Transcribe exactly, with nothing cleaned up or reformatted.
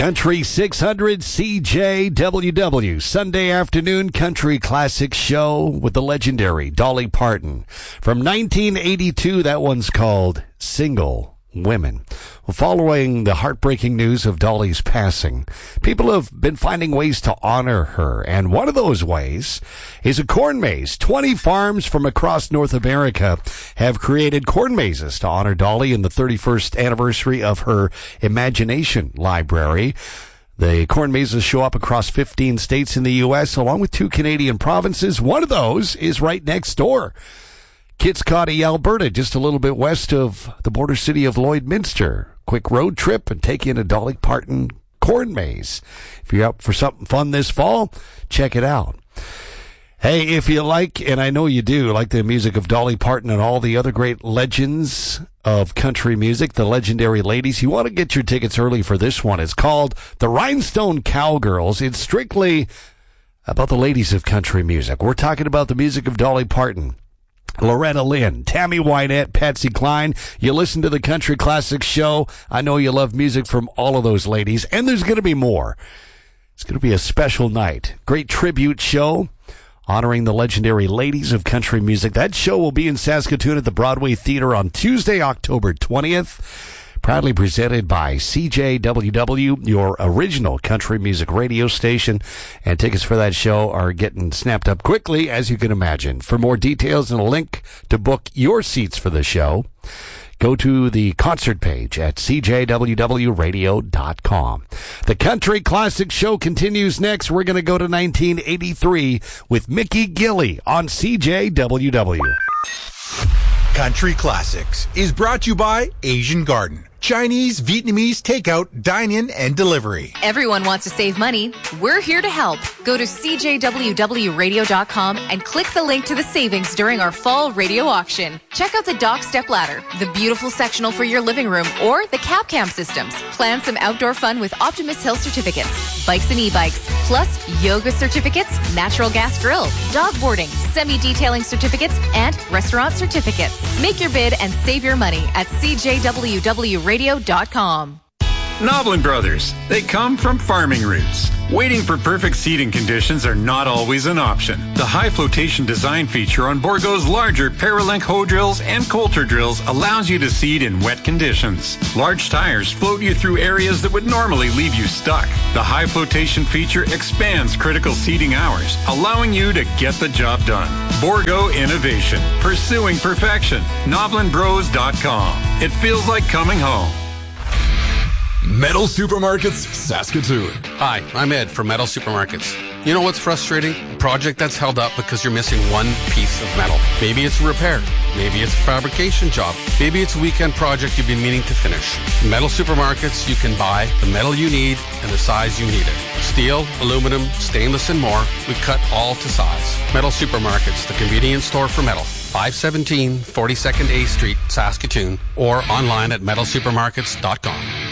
Country six hundred C J W W, Sunday afternoon country classic show with the legendary Dolly Parton. From nineteen eighty-two, that one's called Single Women. Well, following the heartbreaking news of Dolly's passing, people have been finding ways to honor her, and one of those ways is a corn maze. twenty farms from across North America have created corn mazes to honor Dolly in the thirty-first anniversary of her Imagination Library. The corn mazes show up across fifteen states in the U S, along with two Canadian provinces. One of those is right next door. Kitscoty, Alberta, just a little bit west of the border city of Lloydminster. Quick road trip and take in a Dolly Parton corn maze. If you're up for something fun this fall, check it out. Hey, if you like, and I know you do, like the music of Dolly Parton and all the other great legends of country music, the legendary ladies, you want to get your tickets early for this one. It's called the Rhinestone Cowgirls. It's strictly about the ladies of country music. We're talking about the music of Dolly Parton, Loretta Lynn, Tammy Wynette, Patsy Cline. You listen to the Country Classics show. I know you love music from all of those ladies, and there's going to be more. It's going to be a special night. Great tribute show honoring the legendary ladies of country music. That show will be in Saskatoon at the Broadway Theatre on Tuesday, October twentieth. Proudly presented by C J W W, your original country music radio station. And tickets for that show are getting snapped up quickly, as you can imagine. For more details and a link to book your seats for the show, go to the concert page at c j w w radio dot com. The Country Classic Show continues next. We're going to go to nineteen eighty-three with Mickey Gilley on C J W W. Country Classics is brought to you by Asian Garden. Chinese, Vietnamese, takeout, dine-in, and delivery. Everyone wants to save money. We're here to help. Go to c j w w radio dot com and click the link to the savings during our fall radio auction. Check out the Dock Step Ladder, the beautiful sectional for your living room, or the Cap Cam systems. Plan some outdoor fun with Optimus Hill certificates, bikes and e-bikes, plus yoga certificates, natural gas grill, dog boarding, semi-detailing certificates, and restaurant certificates. Make your bid and save your money at c j w w radio dot com. Noblin Brothers. They come from farming roots. Waiting for perfect seeding conditions are not always an option. The high flotation design feature on Bourgault's larger Paralink hoe drills and Coulter drills allows you to seed in wet conditions. Large tires float you through areas that would normally leave you stuck. The high flotation feature expands critical seeding hours, allowing you to get the job done. Bourgault Innovation. Pursuing perfection. Noblin Bros dot com. It feels like coming home. Metal Supermarkets, Saskatoon. Hi, I'm Ed from Metal Supermarkets. You know what's frustrating? A project that's held up because you're missing one piece of metal. Maybe it's a repair. Maybe it's a fabrication job. Maybe it's a weekend project you've been meaning to finish. In Metal Supermarkets, you can buy the metal you need and the size you need it. Steel, aluminum, stainless, and more. We cut all to size. Metal Supermarkets, the convenience store for metal. five seventeen forty-second A Street, Saskatoon, or online at metal supermarkets dot com.